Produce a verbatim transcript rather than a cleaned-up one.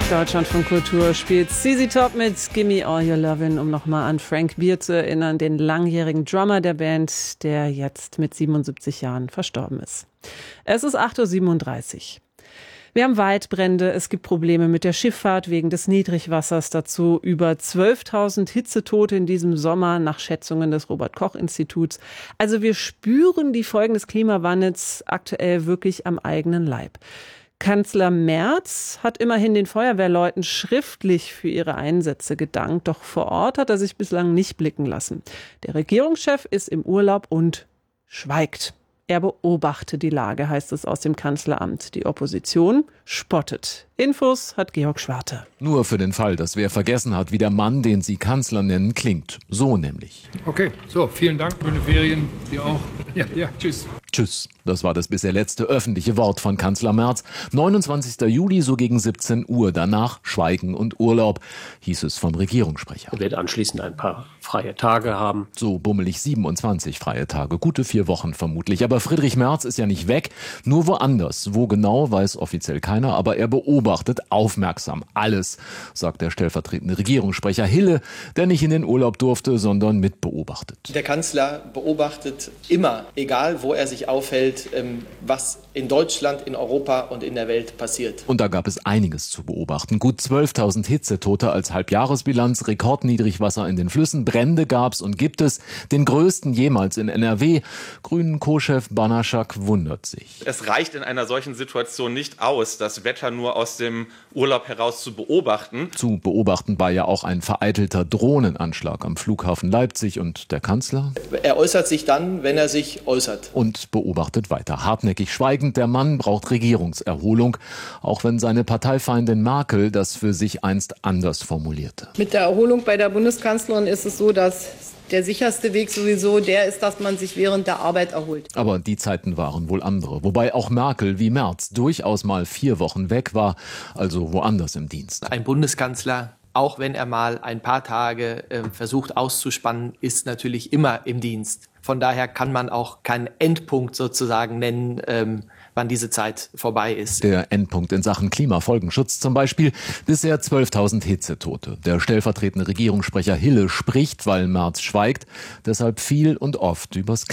Deutschlandfunk Kultur spielt Z Z Top mit Gimme All Your Lovin', um nochmal an Frank Beard zu erinnern, den langjährigen Drummer der Band, der jetzt mit siebenundsiebzig Jahren verstorben ist. Es ist acht Uhr siebenunddreißig. Wir haben Waldbrände, es gibt Probleme mit der Schifffahrt wegen des Niedrigwassers, dazu über zwölftausend Hitzetote in diesem Sommer nach Schätzungen des Robert-Koch-Instituts. Also wir spüren die Folgen des Klimawandels aktuell wirklich am eigenen Leib. Kanzler Merz hat immerhin den Feuerwehrleuten schriftlich für ihre Einsätze gedankt, doch vor Ort hat er sich bislang nicht blicken lassen. Der Regierungschef ist im Urlaub und schweigt. Er beobachte die Lage, heißt es aus dem Kanzleramt. Die Opposition spottet. Infos hat Georg Schwarte. Nur für den Fall, dass wer vergessen hat, wie der Mann, den Sie Kanzler nennen, klingt. So nämlich. Okay, so, vielen Dank. Schöne Ferien. Dir auch. Ja, ja, tschüss. Tschüss. Das war das bisher letzte öffentliche Wort von Kanzler Merz. neunundzwanzigster Juli, so gegen siebzehn Uhr. Danach Schweigen und Urlaub, hieß es vom Regierungssprecher. Er wird anschließend ein paar freie Tage haben. So bummelig siebenundzwanzig freie Tage. Gute vier Wochen vermutlich. Aber Friedrich Merz ist ja nicht weg, nur woanders. Wo genau, weiß offiziell keiner, aber er beobachtet aufmerksam alles, sagt der stellvertretende Regierungssprecher Hille, der nicht in den Urlaub durfte, sondern mitbeobachtet. Der Kanzler beobachtet immer, egal wo er sich aufhält, was in Deutschland, in Europa und in der Welt passiert. Und da gab es einiges zu beobachten. Gut zwölftausend Hitzetote als Halbjahresbilanz, Rekordniedrigwasser in den Flüssen, Brände gab's und gibt es, den größten jemals in N R W. Grünen Co-Chef Banaschak wundert sich. Es reicht in einer solchen Situation nicht aus, das Wetter nur aus dem Urlaub heraus zu beobachten. Zu beobachten war ja auch ein vereitelter Drohnenanschlag am Flughafen Leipzig und der Kanzler? Er äußert sich dann, wenn er sich äußert. Und beobachtet weiter. Hartnäckig schweigend, der Mann braucht Regierungserholung, auch wenn seine Parteifeindin Merkel das für sich einst anders formulierte. Mit der Erholung bei der Bundeskanzlerin ist es so, dass der sicherste Weg sowieso der ist, dass man sich während der Arbeit erholt. Aber die Zeiten waren wohl andere. Wobei auch Merkel wie Merz durchaus mal vier Wochen weg war, also woanders im Dienst. Ein Bundeskanzler, auch wenn er mal ein paar Tage äh, versucht auszuspannen, ist natürlich immer im Dienst. Von daher kann man auch keinen Endpunkt sozusagen nennen, ähm, wann diese Zeit vorbei ist. Der Endpunkt in Sachen Klimafolgenschutz zum Beispiel. Bisher zwölftausend Hitzetote. Der stellvertretende Regierungssprecher Hille spricht, weil Merz schweigt, deshalb viel und oft übers